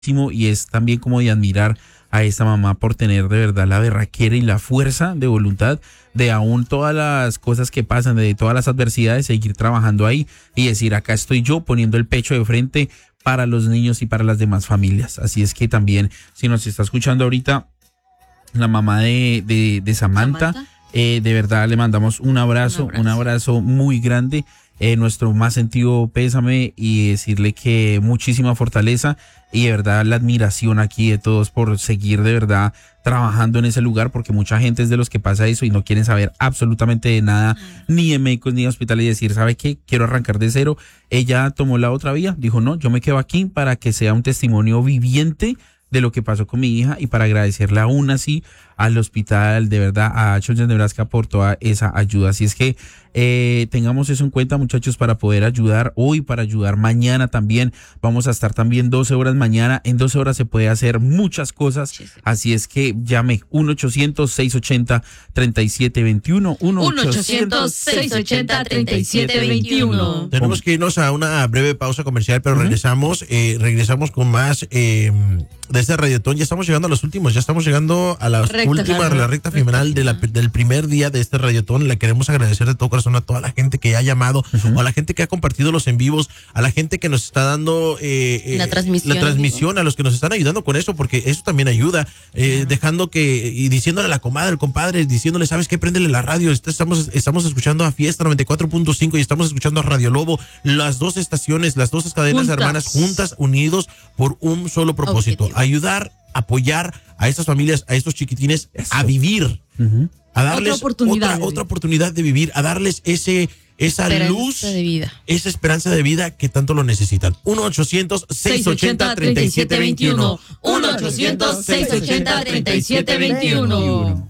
y es también como de admirar a esta mamá por tener de verdad la berraquera y la fuerza de voluntad de aún todas las cosas que pasan, de todas las adversidades, seguir trabajando ahí y decir, acá estoy yo poniendo el pecho de frente para los niños y para las demás familias. Así es que también, si nos está escuchando ahorita la mamá de Samantha, de verdad le mandamos un abrazo muy grande, nuestro más sentido pésame y decirle que muchísima fortaleza y de verdad la admiración aquí de todos por seguir de verdad trabajando en ese lugar, porque mucha gente es de los que pasa eso y no quieren saber absolutamente de nada, ni de médicos ni de hospitales, y decir, ¿sabe qué? Quiero arrancar de cero. Ella tomó la otra vía, dijo, no, yo me quedo aquí para que sea un testimonio viviente de lo que pasó con mi hija y para agradecerle aún así al hospital, de verdad, a Children's Nebraska por toda esa ayuda. Así es que tengamos eso en cuenta, muchachos, para poder ayudar hoy, para ayudar mañana también. Vamos a estar también 12 horas mañana. En 12 horas se puede hacer muchas cosas. Sí. Así es que llame 1-800-680-3721. 1-800-680-3721. Tenemos que irnos a una breve pausa comercial, pero regresamos con más de este radiotón. Ya estamos llegando a los últimos, ya estamos llegando a la recta final del primer día de este radiotón. Le queremos agradecer de todo corazón a toda la gente que ha llamado, o a la gente que ha compartido los en vivos, a la gente que nos está dando la transmisión, a los que nos están ayudando con eso, porque eso también ayuda, dejando y diciéndole a la comadre, al compadre, diciéndole, ¿sabes qué? Préndele la radio, estamos escuchando a Fiesta 94.5 y estamos escuchando a Radio Lobo, las dos estaciones, las dos cadenas hermanas juntas, unidos por un solo propósito, ayudar, apoyar a estas familias, a estos chiquitines a vivir, a darles otra oportunidad de vivir, a darles esa luz, de vida, esa esperanza de vida que tanto lo necesitan. 1-800-680-3721. 1-800-680-3721.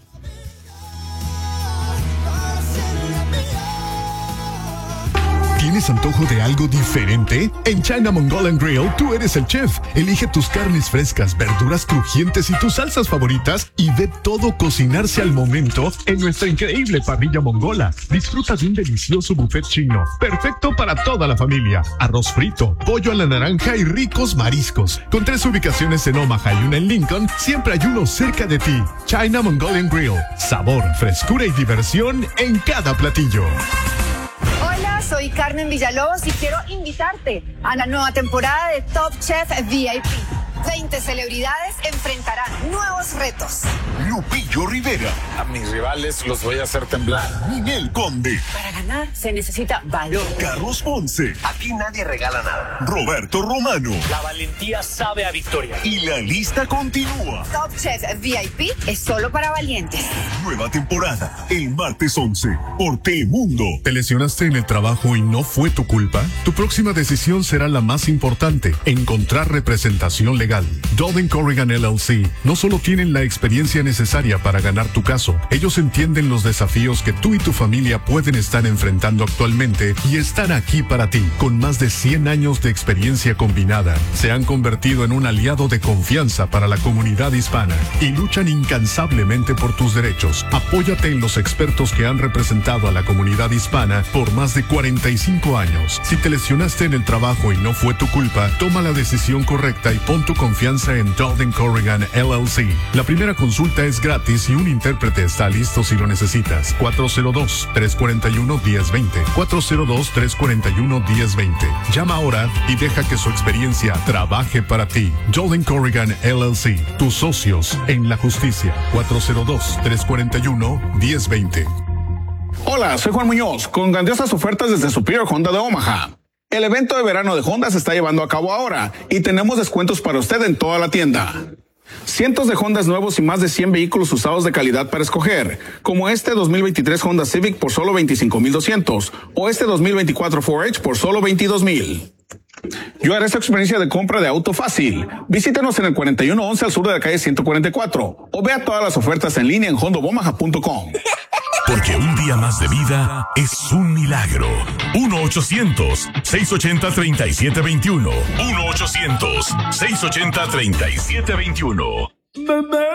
¿Tienes antojo de algo diferente? En China Mongolian Grill, tú eres el chef. Elige tus carnes frescas, verduras crujientes y tus salsas favoritas y ve todo cocinarse al momento en nuestra increíble parrilla mongola. Disfruta de un delicioso buffet chino, perfecto para toda la familia. Arroz frito, pollo a la naranja y ricos mariscos. Con 3 ubicaciones en Omaha y una en Lincoln, siempre hay uno cerca de ti. China Mongolian Grill. Sabor, frescura y diversión en cada platillo. Soy Carmen Villalobos y quiero invitarte a la nueva temporada de Top Chef VIP. 20 celebridades enfrentarán nuevos retos. Lupillo Rivera. A mis rivales los voy a hacer temblar. Ninel Conde. Para ganar se necesita valor. Carlos Ponce. Aquí nadie regala nada. Roberto Romano. La valentía sabe a victoria. Y la lista continúa. Top Chef VIP es solo para valientes. Nueva temporada, el martes 11, por Telemundo. ¿Te lesionaste en el trabajo y no fue tu culpa? Tu próxima decisión será la más importante: encontrar representación legal. Dowden Corrigan LLC no solo tienen la experiencia necesaria para ganar tu caso, ellos entienden los desafíos que tú y tu familia pueden estar enfrentando actualmente y están aquí para ti. Con más de 100 años de experiencia combinada, se han convertido en un aliado de confianza para la comunidad hispana y luchan incansablemente por tus derechos. Apóyate en los expertos que han representado a la comunidad hispana por más de 45 años. Si te lesionaste en el trabajo y no fue tu culpa, toma la decisión correcta y pon tu confianza en Dowden Corrigan LLC. La primera consulta es gratis y un intérprete está listo si lo necesitas. 402-341-1020. 402-341-1020. Llama ahora y deja que su experiencia trabaje para ti. Dowden Corrigan LLC, tus socios en la justicia. 402-341-1020. Hola, soy Juan Muñoz, con grandiosas ofertas desde Superior Honda de Omaha. El evento de verano de Honda se está llevando a cabo ahora y tenemos descuentos para usted en toda la tienda. Cientos de Hondas nuevos y más de 100 vehículos usados de calidad para escoger, como este 2023 Honda Civic por solo $25,200 o este 2024 4H por solo $22,000. Yo haré esta experiencia de compra de auto fácil. Visítenos en el 4111 al sur de la calle 144 o vea todas las ofertas en línea en hondaomaha.com. Porque un día más de vida es un milagro. 1-800-680-3721. 1-800-680-3721.